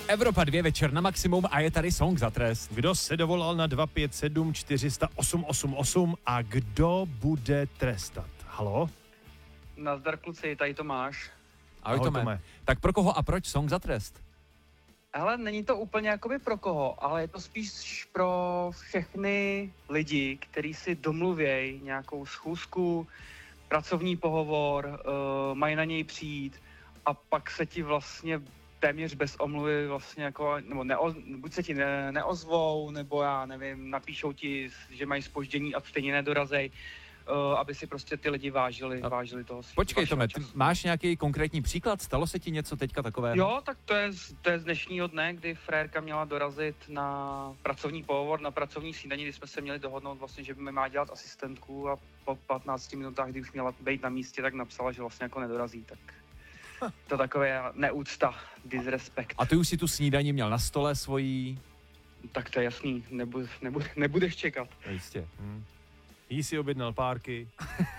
Evropa 2 večer na maximum a je tady song za trest. Kdo se dovolal na 257 400 888 a kdo bude trestat? Halo? Nazdar kluci, tady Tomáš. Ahoj Tome. Tak pro koho a proč song za trest? Hele, není to úplně jakoby pro koho, ale je to spíš pro všechny lidi, kteří si domluvějí nějakou schůzku, pracovní pohovor, mají na něj přijít a pak se ti vlastně téměř bez omluvy vlastně jako, nebo buď se ti neozvou, nebo já nevím, napíšou ti, že mají zpoždění a stejně nedorazej, aby si prostě ty lidi vážili toho. Počkej Tome, ty máš nějaký konkrétní příklad? Stalo se ti něco teďka takového? Jo, tak to je z dnešního dne, kdy frérka měla dorazit na pracovní pohovor, na pracovní snídani, kdy jsme se měli dohodnout vlastně, že mi má dělat asistentku a po 15 minutách, kdy už měla být na místě, tak napsala, že vlastně jako nedorazí, tak to takové neúcta, disrespekt. A ty už si tu snídani měl na stole svojí? Tak to je jasný, nebudeš čekat. Jistě. Jí si objednal párky.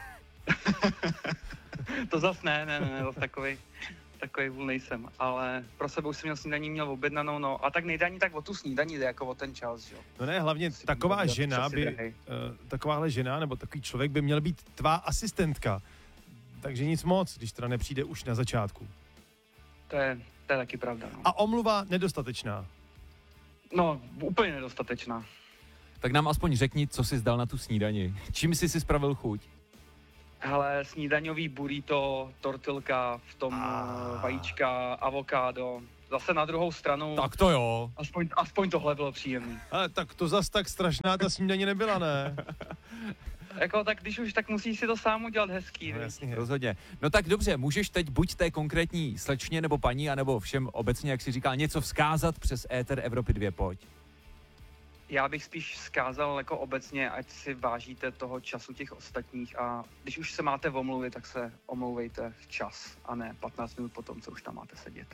To zas ne, zas takový vůl nejsem, ale pro sebe už jsem měl snídaní, měl objednanou, no a tak nejde ani tak o tu snídaní, jde jako o ten čas, jo. No ne, hlavně taková žena takováhle žena nebo takový člověk by měl být tvá asistentka. Takže nic moc, když teda nepřijde už na začátku. To je taky pravda, no. A omluva nedostatečná. No, úplně nedostatečná. Tak nám aspoň řekni, co jsi dal na tu snídani. Čím jsi si spravil chuť? Hele, snídaňový burrito, tortilka, v tom vajíčka, avokádo. Zase na druhou stranu. Tak to jo. Aspoň tohle bylo příjemný. Ale tak to zas tak strašná ta snídaně nebyla, ne? Jako tak když už, tak musíš si to sám udělat hezký. No, jasně. Rozhodně. No tak dobře, můžeš teď buď té konkrétní slečně nebo paní, anebo všem obecně, jak si říkal, něco vzkázat přes éter Evropy 2, pojď. Já bych spíš vzkázal jako obecně, ať si vážíte toho času těch ostatních a když už se máte omluvit, tak se omlouvejte včas a ne 15 minut potom, co už tam máte sedět.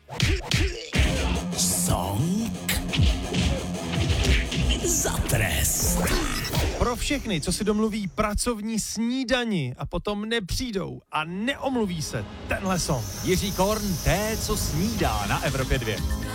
Song za trest. Pro všechny, co si domluví pracovní snídani a potom nepřijdou a neomluví se, tenhle song. Jiří Korn, té, co snídá na Evropě 2.